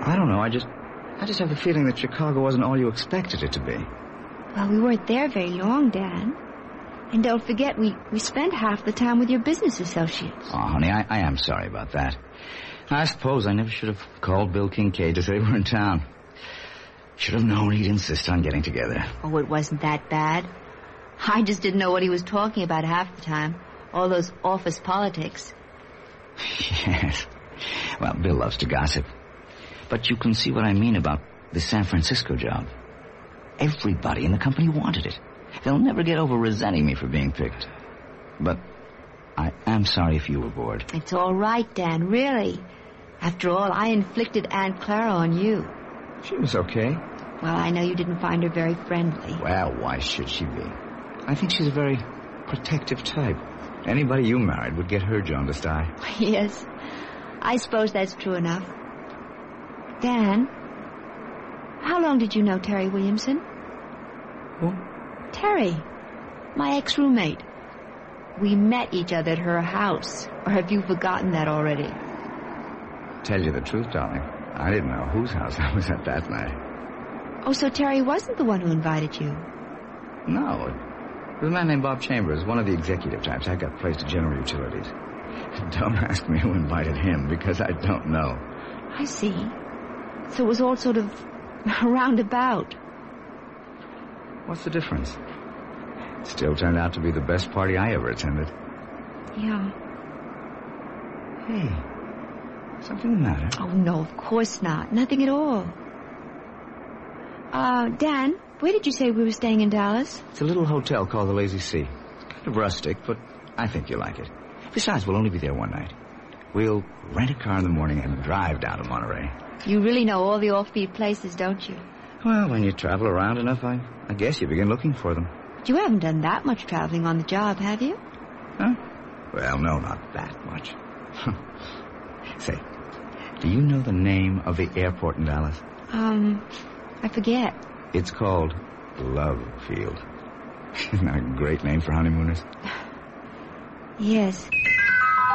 I don't know. I just have the feeling that Chicago wasn't all you expected it to be. Well, we weren't there very long, Dan. And don't forget, we spent half the time with your business associates. Oh, honey, I am sorry about that. I suppose I never should have called Bill Kincaid to say we're in town. Should have known he'd insist on getting together. Oh, it wasn't that bad. I just didn't know what he was talking about half the time. All those office politics. Yes. Well, Bill loves to gossip. But you can see what I mean about the San Francisco job. Everybody in the company wanted it. They'll never get over resenting me for being picked. But I am sorry if you were bored. It's all right, Dan, really. After all, I inflicted Aunt Clara on you. She was okay. Well, I know you didn't find her very friendly. Well, why should she be? I think she's a very protective type. Anybody you married would get her jaundiced eye. Yes, I suppose that's true enough. Dan, how long did you know Terry Williamson? Who? Terry, my ex-roommate. We met each other at her house. Or have you forgotten that already? Tell you the truth, darling, I didn't know whose house I was at that night. Oh, so Terry wasn't the one who invited you? No, it was a man named Bob Chambers, one of the executive types. I got placed at General Utilities. Don't ask me who invited him, because I don't know. I see. So it was all sort of roundabout. What's the difference? It still turned out to be the best party I ever attended. Yeah. Hey, something the matter? Oh, no, of course not. Nothing at all. Dan, where did you say we were staying in Dallas? It's a little hotel called the Lazy Sea. It's kind of rustic, but I think you'll like it. Besides, we'll only be there one night. We'll rent a car in the morning and drive down to Monterey. You really know all the offbeat places, don't you? Well, when you travel around enough, I guess you begin looking for them. But you haven't done that much traveling on the job, have you? Huh? Well, no, not that much. Say, do you know the name of the airport in Dallas? I forget. It's called Love Field. Isn't that a great name for honeymooners? Yes.